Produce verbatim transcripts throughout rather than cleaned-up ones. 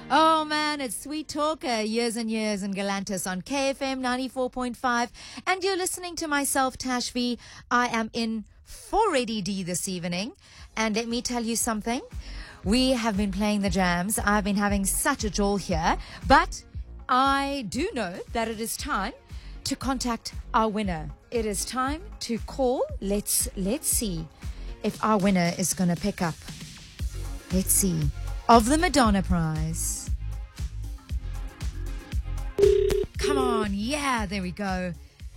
Oh man, it's Sweet Talker, Years and Years in Galantis on K F M ninety-four point five. And you're listening to myself, Tash V. I am in for Ready D this evening. And let me tell you something. We have been playing the jams. I've been having such a jolt here. But I do know that it is time to contact our winner. It is time to call. Let's, let's see if our winner is going to pick up. Let's see. Of the Madonna Prize. Come on. Yeah, there we go.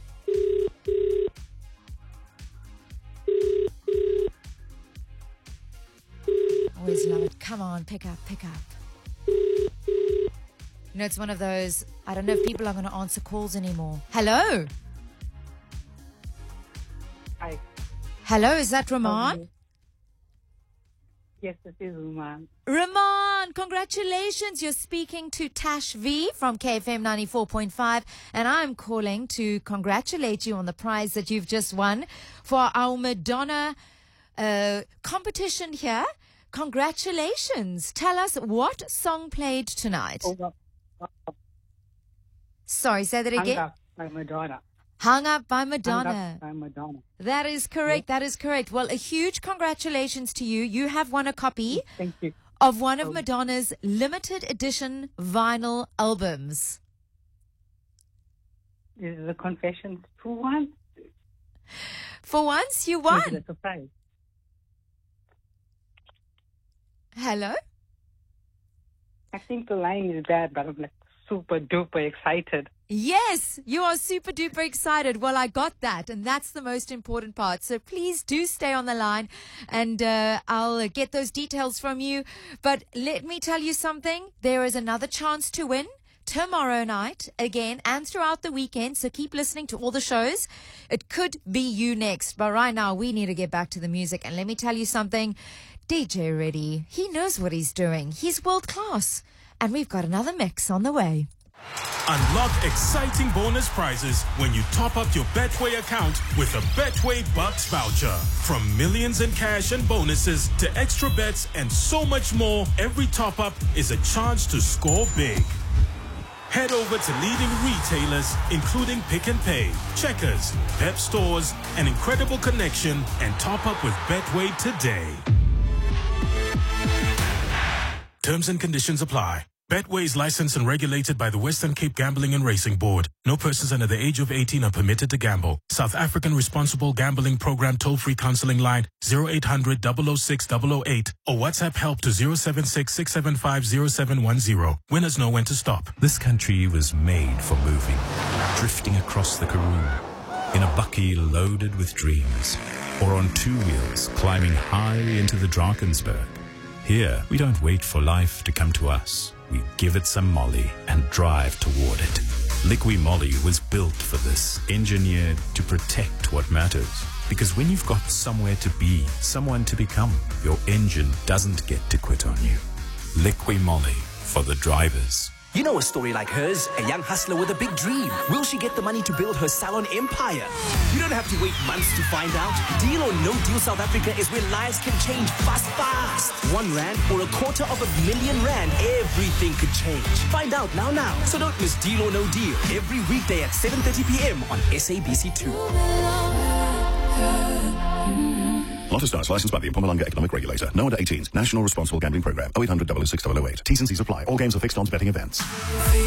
Always love it. Come on, pick up, pick up. You know, it's one of those, I don't know if people are going to answer calls anymore. Hello? Hi. Hello, is that Ramon? Yes, this is Ramon. Ramon, congratulations. You're speaking to Tash V from K F M ninety-four point five, and I'm calling to congratulate you on the prize that you've just won for our Madonna uh, competition here. Congratulations. Tell us, what song played tonight? Oh, well, well, Sorry, say that again. Hung Up by Madonna. Hung Up by Hung Madonna. Up by Madonna. That is correct. That is correct. Well, a huge congratulations to you. You have won a copy Thank you. of one of Oh. Madonna's limited edition vinyl albums. This is a confession for one. For once, you This won. is a surprise. Hello? I think the line is bad, but I'm like super duper excited. Yes, you are super duper excited. Well, I got that, and that's the most important part. So please do stay on the line, and uh, I'll uh, get those details from you. But let me tell you something. There is another chance to win tomorrow night again and throughout the weekend. So keep listening to all the shows. It could be you next. But right now, we need to get back to the music. And let me tell you something. D J Reddy, he knows what he's doing. He's world class. And we've got another mix on the way. Unlock exciting bonus prizes when you top up your Betway account with a Betway Bucks voucher. From millions in cash and bonuses to extra bets and so much more, every top up is a chance to score big. Head over to leading retailers, including Pick and Pay, Checkers, Pep Stores, and Incredible Connection, and top up with Betway today. Terms and conditions apply. Betway is licensed and regulated by the Western Cape Gambling and Racing Board. No persons under the age of eighteen are permitted to gamble. South African Responsible Gambling Program toll-free counseling line zero eight hundred, double oh six, double oh eight or WhatsApp help to zero seven six, six seven five, zero seven one zero. Winners know when to stop. This country was made for moving, drifting across the Karoo, in a bucky loaded with dreams, or on two wheels climbing high into the Drakensberg. Here, we don't wait for life to come to us. We give it some Molly and drive toward it. Liqui Moly was built for this, engineered to protect what matters. Because when you've got somewhere to be, someone to become, your engine doesn't get to quit on you. Liqui Moly for the drivers. You know a story like hers, a young hustler with a big dream. Will she get the money to build her salon empire? You don't have to wait months to find out. Deal or No Deal South Africa is where lives can change fast, fast. One rand or a quarter of a million rand, everything could change. Find out now, now. So don't miss Deal or No Deal every weekday at seven thirty p.m. on S A B C two. Lotto Stars, licensed by the Mpumalanga Economic Regulator. No under eighteens. National Responsible Gambling Program. oh eight hundred, double oh six, double oh eight. T's and C's apply. All games are fixed odds betting events.